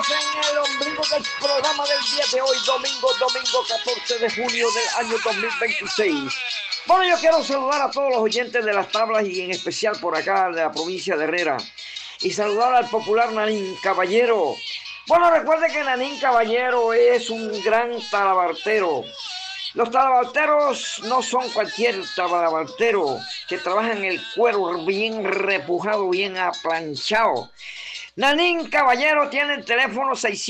estamos en el ombligo del programa del día de hoy, domingo 14 de junio del año 2026. Bueno, yo quiero saludar a todos los oyentes de las tablas y en especial por acá de la provincia de Herrera. Y saludar al popular Nanín Caballero. Bueno, recuerde que Nanín Caballero es un gran talabartero. Los talabarteros no son cualquier talabartero que trabaja en el cuero bien repujado, bien aplanchado. Nanín Caballero tiene el teléfono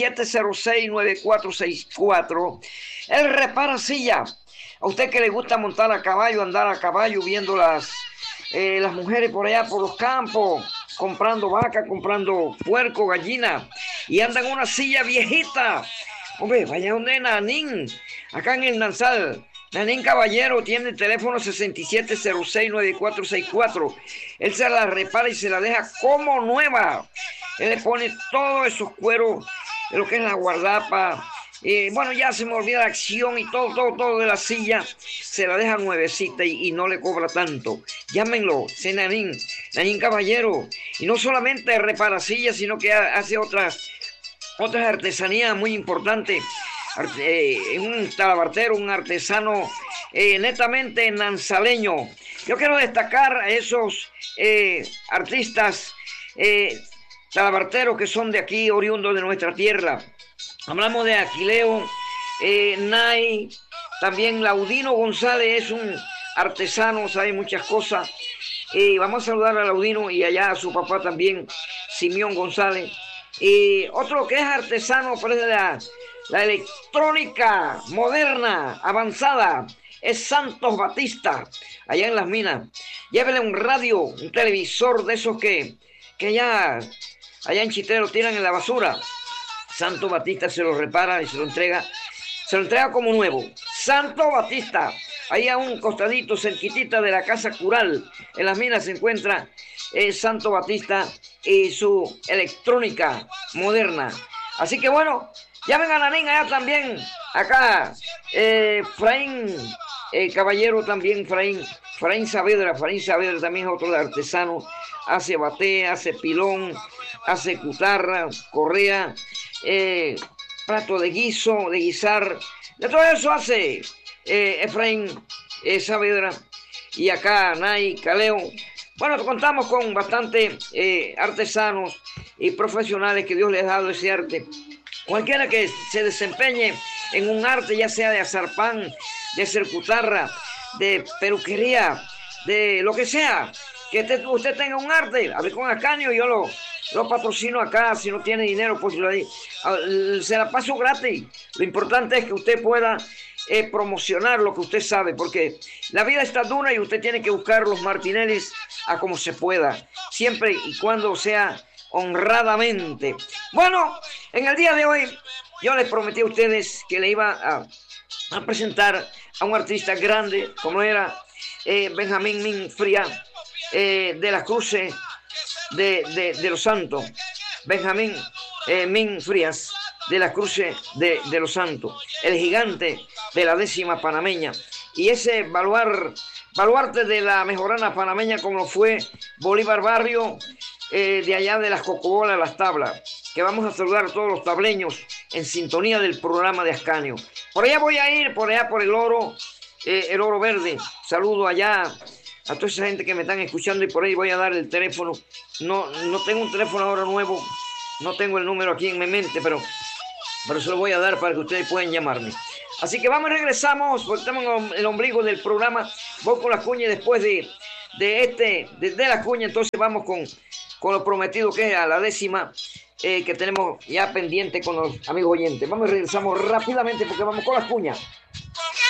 6706-9464. Él repara silla. A usted que le gusta montar a caballo, andar a caballo, viendo las mujeres por allá por los campos, comprando vaca, comprando puerco, gallina, y andan en una silla viejita. Hombre, vaya donde Nanín, acá en el Nansal. Nanín Caballero tiene el teléfono 6706-9464. Él se la repara y se la deja como nueva. Él le pone todos esos cueros, lo que es la guardapa. Bueno, ya se me olvida la acción y todo de la silla. Se la deja nuevecita y no le cobra tanto. Llámenlo, ese Nanín Caballero. Y no solamente repara sillas, sino que hace otras artesanías muy importantes. Un talabartero, un artesano netamente nanzaleño. Yo quiero destacar a esos artistas talabarteros que son de aquí, oriundos de nuestra tierra. Hablamos de Aquileo, Nay, también Laudino González es un artesano, sabe muchas cosas. Vamos a saludar a Laudino y allá a su papá también, Simeón González. Otro que es artesano, pero es de la electrónica moderna, avanzada, es Santos Batista, allá en Las Minas. Llévele un radio, un televisor de esos que allá en Chitrero tiran en la basura. Santos Batista se lo repara y se lo entrega como nuevo. Santos Batista, ahí a un costadito, cerquitita de la Casa Cural, en Las Minas se encuentra Santos Batista y su electrónica moderna. Así que bueno, llamen a Nanín allá también, acá, Fraín Caballero también, Fraín Saavedra también es otro de artesano, hace batea, hace pilón, hace cutarra, correa, plato de guiso, de guisar, de todo eso hace Efraín Saavedra. Y acá Nay, Caleo. Bueno, contamos con bastante artesanos y profesionales que Dios les ha dado ese arte. Cualquiera que se desempeñe en un arte, ya sea de hacer pan, de hacer cutarra, de peluquería, de lo que sea, que usted tenga un arte, hable con Ascanio, yo lo patrocino acá. Si no tiene dinero, pues se la paso gratis. Lo importante es que usted pueda promocionar lo que usted sabe, porque la vida está dura y usted tiene que buscar los martinellis a como se pueda, siempre y cuando sea honradamente. Bueno, en el día de hoy yo les prometí a ustedes que le iba a presentar a un artista grande como era Benjamín Min Frías de las Cruces de los Santos. Benjamín Min Frías de las Cruces de los Santos, el gigante de la 10ª panameña, y ese baluarte de la mejorana panameña como lo fue Bolívar Barrio, de allá de las Cocobolas, las tablas, que vamos a saludar a todos los tableños en sintonía del programa de Ascanio. Por allá voy a ir, por allá por el oro verde. Saludo allá a toda esa gente que me están escuchando y por ahí voy a dar el teléfono. No tengo un teléfono ahora nuevo, no tengo el número aquí en mi mente, pero se lo voy a dar para que ustedes puedan llamarme. Así que vamos, regresamos, porque estamos en el ombligo del programa. Voy con la cuña después de la cuña, entonces vamos con lo prometido que es a la 10ª que tenemos ya pendiente con los amigos oyentes. Vamos, regresamos rápidamente porque vamos con las cuñas.